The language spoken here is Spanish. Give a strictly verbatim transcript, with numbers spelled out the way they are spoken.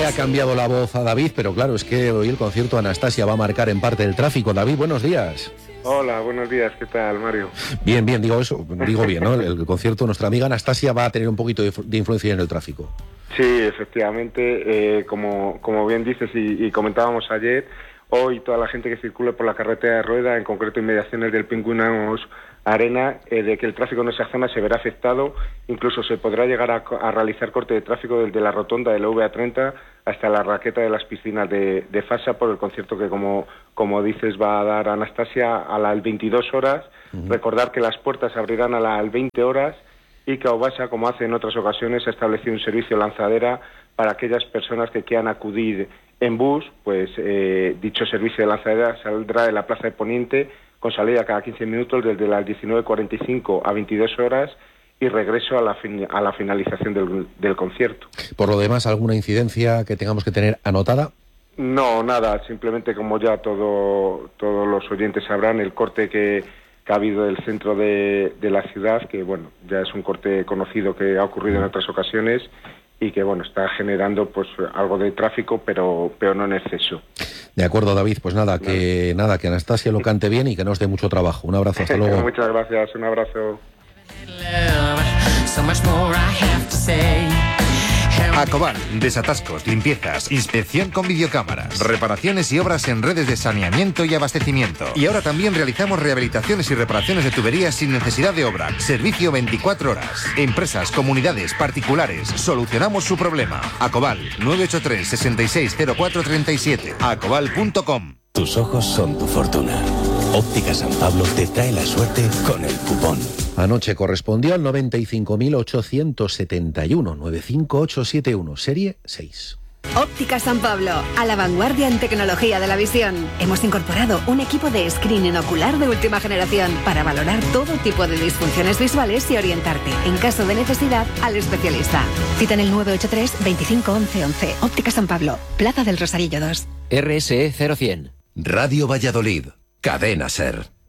ha cambiado la voz a David, pero claro, es que hoy el concierto Anastasia va a marcar en parte el tráfico. David, buenos días. Hola, buenos días, ¿qué tal, Mario? Bien, bien, digo eso, digo bien, ¿no? El, el concierto, nuestra amiga Anastasia va a tener un poquito de, de influencia en el tráfico. Sí, efectivamente, eh, como, como bien dices y, y comentábamos ayer, hoy toda la gente que circule por la carretera de Rueda, en concreto inmediaciones del Pingüinos Arena, eh, de que el tráfico en esa zona se verá afectado, incluso se podrá llegar a, a realizar corte de tráfico desde la rotonda de la V A treinta hasta la raqueta de las piscinas de, de Fasa por el concierto que, como, como dices, va a dar Anastasia a las veintidós horas. Uh-huh. Recordar que las puertas abrirán a las veinte horas y que Aubasa, como hace en otras ocasiones, ha establecido un servicio lanzadera para aquellas personas que quieran acudir en bus. Pues eh, dicho servicio de lanzadera saldrá de la Plaza de Poniente con salida cada quince minutos desde las diecinueve cuarenta y cinco a veintidós horas y regreso a la, fin, a la finalización del, del concierto. Por lo demás, ¿alguna incidencia que tengamos que tener anotada? No, nada, simplemente como ya todo, todos los oyentes sabrán, el corte que, que ha habido del centro de, de la ciudad, que bueno, ya es un corte conocido que ha ocurrido en otras ocasiones y que bueno, está generando pues algo de tráfico, pero, pero no en exceso. De acuerdo, David, pues nada, vale. que nada, que Anastasia lo cante bien y que nos dé mucho trabajo. Un abrazo, hasta luego. Muchas gracias, un abrazo. Acobal, desatascos, limpiezas, inspección con videocámaras, reparaciones y obras en redes de saneamiento y abastecimiento. Y ahora también realizamos rehabilitaciones y reparaciones de tuberías sin necesidad de obra. Servicio veinticuatro horas. Empresas, comunidades, particulares, solucionamos su problema. Acobal, nueve ocho tres, seis seis cero cuatro tres siete. acobal punto com. Tus ojos son tu fortuna. Óptica San Pablo te trae la suerte con el cupón. Anoche correspondió al noventa y cinco mil ochocientos setenta y uno, noventa y cinco mil ochocientos setenta y uno, serie seis. Óptica San Pablo, a la vanguardia en tecnología de la visión. Hemos incorporado un equipo de screening ocular de última generación para valorar todo tipo de disfunciones visuales y orientarte, en caso de necesidad, al especialista. Cita en el nueve ocho tres, veinticinco once once. Óptica San Pablo, Plaza del Rosarillo dos. R S E cero cien. Radio Valladolid, Cadena SER.